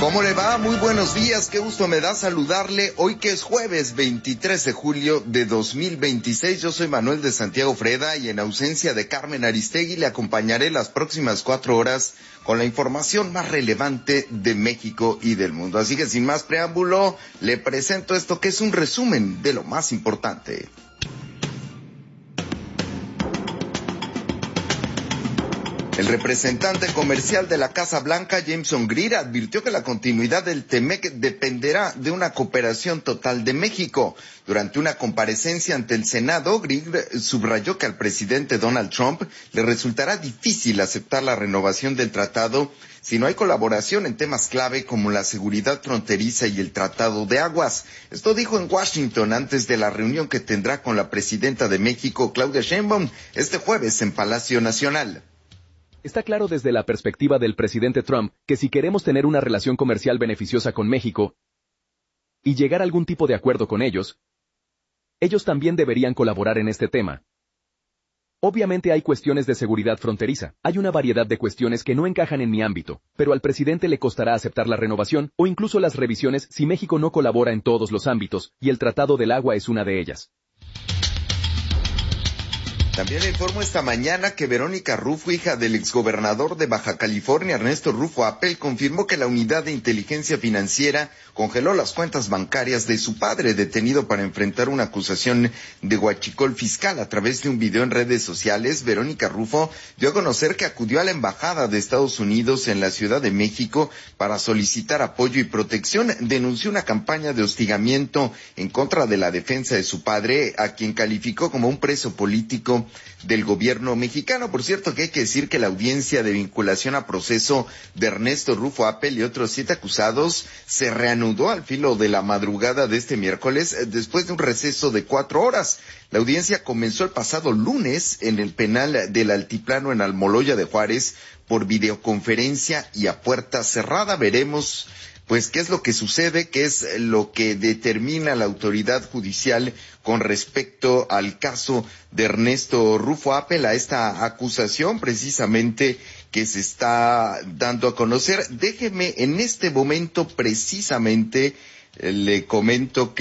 ¿Cómo le va? Muy buenos días, qué gusto me da saludarle hoy que es jueves 23 de julio de 2026. Yo soy Manuel de Santiago Freda y en ausencia de Carmen Aristegui le acompañaré las próximas 4 horas con la información más relevante de México y del mundo. Así que sin más preámbulo, le presento esto que es un resumen de lo más importante. El representante comercial de la Casa Blanca, Jameson Greer, advirtió que la continuidad del TEMEC dependerá de una cooperación total de México. Durante una comparecencia ante el Senado, Greer subrayó que al presidente Donald Trump le resultará difícil aceptar la renovación del tratado si no hay colaboración en temas clave como la seguridad fronteriza y el Tratado de Aguas. Esto dijo en Washington antes de la reunión que tendrá con la presidenta de México, Claudia Sheinbaum, este jueves en Palacio Nacional. Está claro desde la perspectiva del presidente Trump que si queremos tener una relación comercial beneficiosa con México y llegar a algún tipo de acuerdo con ellos también deberían colaborar en este tema. Obviamente hay cuestiones de seguridad fronteriza, hay una variedad de cuestiones que no encajan en mi ámbito, pero al presidente le costará aceptar la renovación o incluso las revisiones si México no colabora en todos los ámbitos, y el Tratado del Agua es una de ellas. También le informo esta mañana que Verónica Rufo, hija del exgobernador de Baja California, Ernesto Rufo Appel, confirmó que la Unidad de Inteligencia Financiera congeló las cuentas bancarias de su padre, detenido para enfrentar una acusación de huachicol fiscal. A través de un video en redes sociales, Verónica Rufo dio a conocer que acudió a la Embajada de Estados Unidos en la Ciudad de México para solicitar apoyo y protección. Denunció una campaña de hostigamiento en contra de la defensa de su padre, a quien calificó como un preso político del gobierno mexicano. Por cierto, que hay que decir que la audiencia de vinculación a proceso de Ernesto Rufo Appel y otros 7 acusados se reanudó al filo de la madrugada de este miércoles después de un receso de 4 horas. La audiencia comenzó el pasado lunes en el penal del Altiplano en Almoloya de Juárez por videoconferencia y a puerta cerrada. Veremos pues qué es lo que sucede, qué es lo que determina la autoridad judicial con respecto al caso de Ernesto Rufo Appel, a esta acusación precisamente que se está dando a conocer. Déjeme en este momento precisamente le comento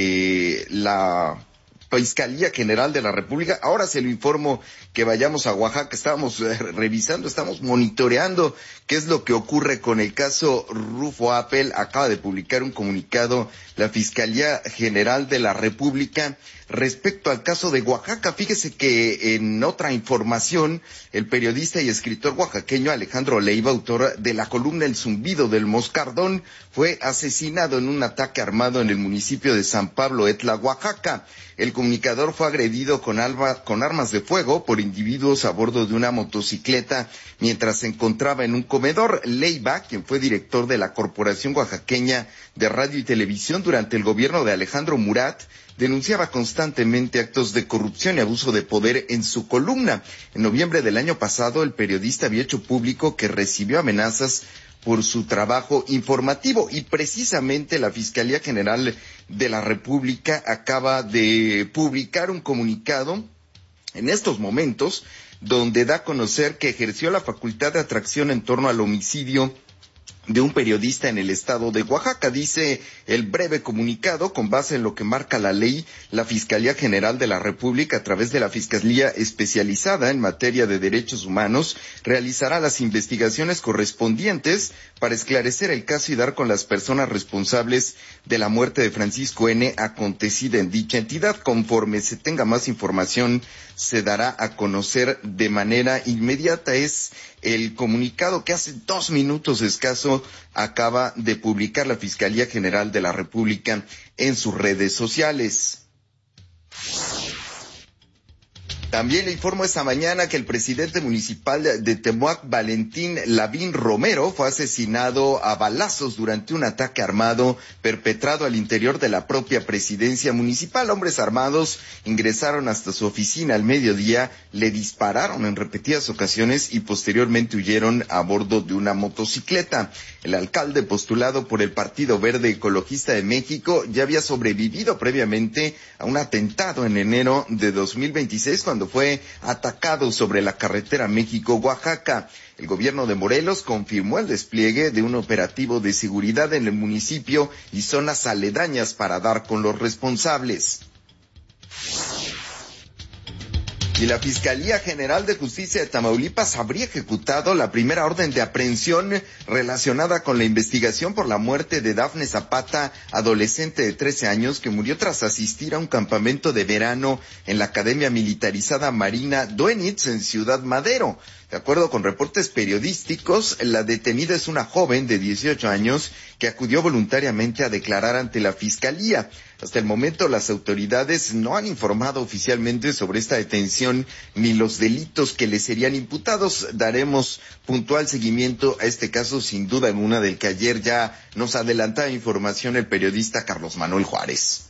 que la Fiscalía General de la República, ahora se lo informo que vayamos a Oaxaca, estamos revisando, estamos monitoreando qué es lo que ocurre con el caso Rufo Appel. Acaba de publicar un comunicado la Fiscalía General de la República respecto al caso de Oaxaca. Fíjese que en otra información, el periodista y escritor oaxaqueño Alejandro Leiva, autor de la columna El Zumbido del Moscardón, fue asesinado en un ataque armado en el municipio de San Pablo Etla, Oaxaca. El comunicador fue agredido con armas de fuego por individuos a bordo de una motocicleta mientras se encontraba en un comedor. Leiva, quien fue director de la Corporación Oaxaqueña de Radio y Televisión durante el gobierno de Alejandro Murat, denunciaba constantemente actos de corrupción y abuso de poder en su columna. En noviembre del año pasado, el periodista había hecho público que recibió amenazas por su trabajo informativo y precisamente la Fiscalía General de la República acaba de publicar un comunicado en estos momentos donde da a conocer que ejerció la facultad de atracción en torno al homicidio de un periodista en el estado de Oaxaca. Dice el breve comunicado: con base en lo que marca la ley, la Fiscalía General de la República, a través de la Fiscalía Especializada en Materia de Derechos Humanos, realizará las investigaciones correspondientes para esclarecer el caso y dar con las personas responsables de la muerte de Francisco N. acontecida en dicha entidad. Conforme se tenga más información, se dará a conocer de manera inmediata. Es el comunicado que hace 2 minutos escaso acaba de publicar la Fiscalía General de la República en sus redes sociales. También le informo esta mañana que el presidente municipal de Temoac, Valentín Lavín Romero, fue asesinado a balazos durante un ataque armado perpetrado al interior de la propia presidencia municipal. Hombres armados ingresaron hasta su oficina al mediodía, le dispararon en repetidas ocasiones y posteriormente huyeron a bordo de una motocicleta. El alcalde, postulado por el Partido Verde Ecologista de México, ya había sobrevivido previamente a un atentado en enero de 2026, cuando cuando fue atacado sobre la carretera México-Oaxaca. El gobierno de Morelos confirmó el despliegue de un operativo de seguridad en el municipio y zonas aledañas para dar con los responsables. Y la Fiscalía General de Justicia de Tamaulipas habría ejecutado la primera orden de aprehensión relacionada con la investigación por la muerte de Dafne Zapata, adolescente de 13 años que murió tras asistir a un campamento de verano en la Academia Militarizada Marina Duenitz en Ciudad Madero. De acuerdo con reportes periodísticos, la detenida es una joven de 18 años que acudió voluntariamente a declarar ante la Fiscalía. Hasta el momento, las autoridades no han informado oficialmente sobre esta detención ni los delitos que le serían imputados. Daremos puntual seguimiento a este caso, sin duda alguna, del que ayer ya nos adelantaba información el periodista Carlos Manuel Juárez.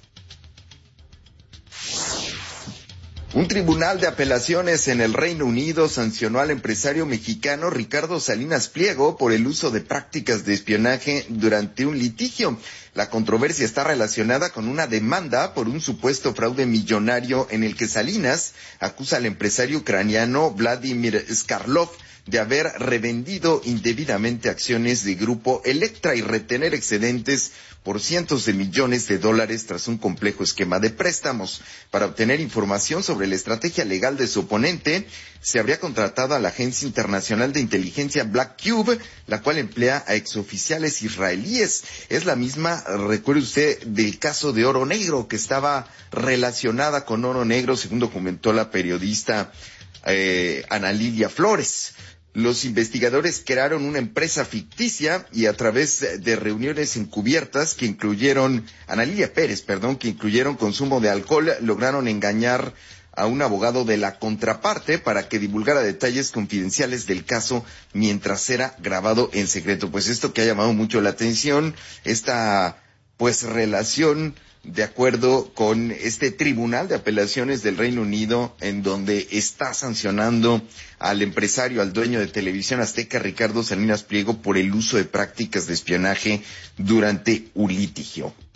Un tribunal de apelaciones en el Reino Unido sancionó al empresario mexicano Ricardo Salinas Pliego por el uso de prácticas de espionaje durante un litigio. La controversia está relacionada con una demanda por un supuesto fraude millonario en el que Salinas acusa al empresario ucraniano Vladimir Skarlov de haber revendido indebidamente acciones de Grupo Electra y retener excedentes por cientos de millones de dólares tras un complejo esquema de préstamos. Para obtener información sobre la estrategia legal de su oponente, se habría contratado a la Agencia Internacional de Inteligencia Black Cube, la cual emplea a exoficiales israelíes. Es la misma, recuerde usted, del caso de Oro Negro, que estaba relacionada con Oro Negro, según documentó la periodista Ana Lilia Flores. Los investigadores crearon una empresa ficticia y a través de reuniones encubiertas que incluyeron, Ana Lilia Pérez, que incluyeron consumo de alcohol, lograron engañar a un abogado de la contraparte para que divulgara detalles confidenciales del caso mientras era grabado en secreto. Pues esto que ha llamado mucho la atención, esta relación de acuerdo con este Tribunal de Apelaciones del Reino Unido, en donde está sancionando al empresario, al dueño de Televisión Azteca, Ricardo Salinas Pliego, por el uso de prácticas de espionaje durante un litigio.